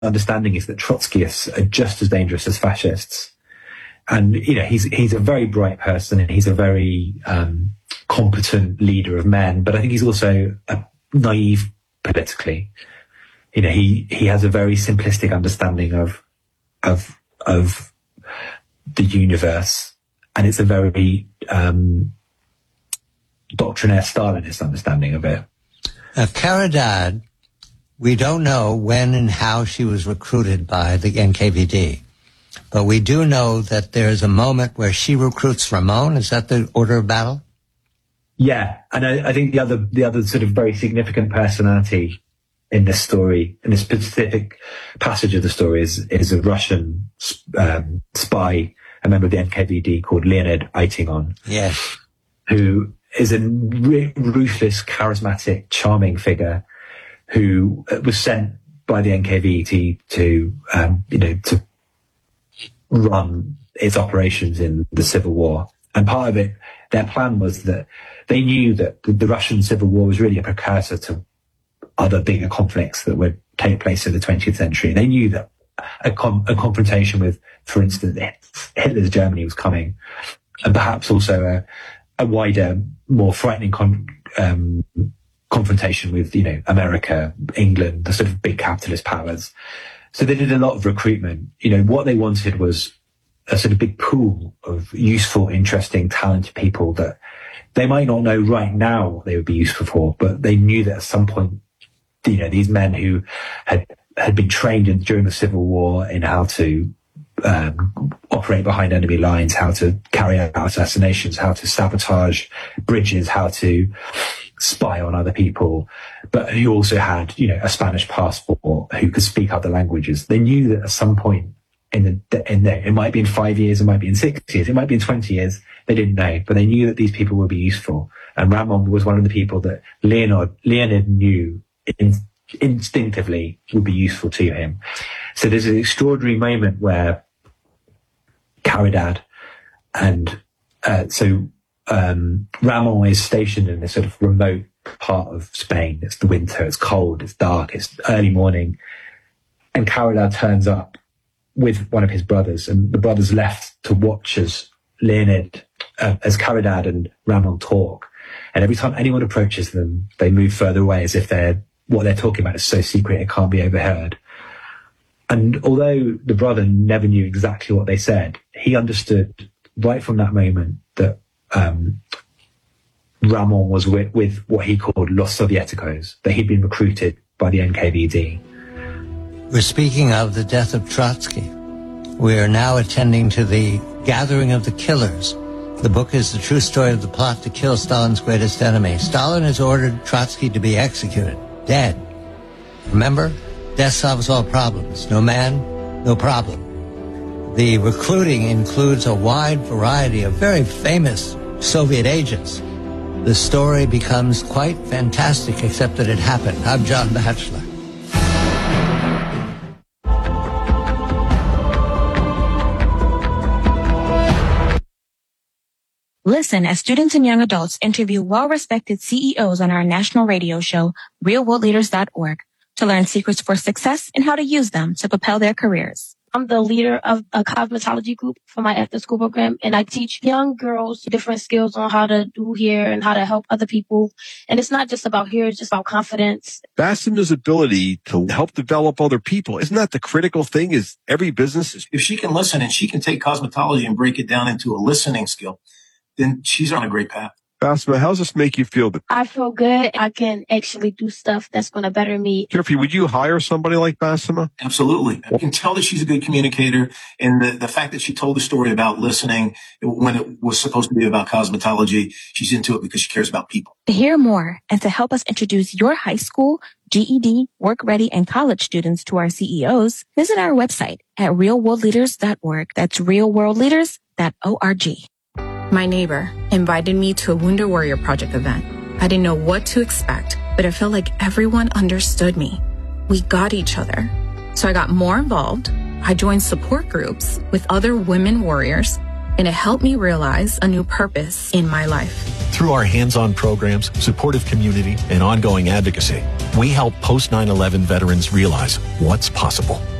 understanding is that Trotskyists are just as dangerous as fascists. And, he's a very bright person, and he's a very competent leader of men, but I think he's also naive politically. He has a very simplistic understanding of the universe, and it's a very doctrinaire Stalinist understanding of it. Caridad, we don't know when and how she was recruited by the NKVD, but we do know that there's a moment where she recruits Ramon. Is that the order of battle? Yeah, and I think the other sort of very significant personality in this story, in this specific passage of the story, is a Russian spy, a member of the NKVD called Leonid Eitingon. Yes. Who is a ruthless, charismatic, charming figure who was sent by the NKVD to run its operations in the Civil War. And part of it, their plan was that they knew that the Russian Civil War was really a precursor to other bigger conflicts that would take place in the 20th century. They knew that a confrontation with, for instance, Hitler's Germany was coming, and perhaps also a wider, more frightening confrontation with, America, England, the sort of big capitalist powers. So they did a lot of recruitment. What they wanted was a sort of big pool of useful, interesting, talented people that they might not know right now what they would be useful for, but they knew that at some point, these men who had been trained during the Civil War in how to operate behind enemy lines, how to carry out assassinations, how to sabotage bridges, how to spy on other people, but who also had, a Spanish passport, who could speak other languages. They knew that at some point it might be in 5 years, it might be in 6 years, it might be in 20 years. They didn't know, but they knew that these people would be useful. And Ramon was one of the people that Leonid knew instinctively would be useful to him. So there's an extraordinary moment where Caridad and Ramon is stationed in this sort of remote part of Spain. It's the winter, it's cold, it's dark, it's early morning, and Caridad turns up with one of his brothers, and the brothers left to watch as Caridad and Ramon talk. And every time anyone approaches them, they move further away as if what they're talking about is so secret it can't be overheard. And although the brother never knew exactly what they said, he understood right from that moment that Ramon was with what he called Los Sovieticos, that he'd been recruited by the NKVD. We're speaking of the death of Trotsky. We are now attending to the gathering of the killers. The book is the true story of the plot to kill Stalin's greatest enemy. Stalin has ordered Trotsky to be executed, dead. Remember, death solves all problems. No man, no problem. The recruiting includes a wide variety of very famous Soviet agents. The story becomes quite fantastic, except that it happened. I'm John Batchelor. Listen as students and young adults interview well-respected CEOs on our national radio show, realworldleaders.org, to learn secrets for success and how to use them to propel their careers. I'm the leader of a cosmetology group for my after-school program, and I teach young girls different skills on how to do hair and how to help other people. And it's not just about hair, it's just about confidence. Bassema's ability to help develop other people, isn't that the critical thing? Is every business... If she can listen and she can take cosmetology and break it down into a listening skill, then she's on a great path. Bassema, how does this make you feel? I feel good. I can actually do stuff that's going to better me. Jeffrey, would you hire somebody like Bassema? Absolutely. I can tell that she's a good communicator. And the fact that she told the story about listening when it was supposed to be about cosmetology, she's into it because she cares about people. To hear more and to help us introduce your high school, GED, work ready, and college students to our CEOs, visit our website at realworldleaders.org. That's realworldleaders.org. My neighbor invited me to a Wounded Warrior Project event. I didn't know what to expect, but it felt like everyone understood me. We got each other. So I got more involved. I joined support groups with other women warriors. and it helped me realize a new purpose in my life. Through our hands-on programs, supportive community, and ongoing advocacy, we help post 9/11 veterans realize what's possible.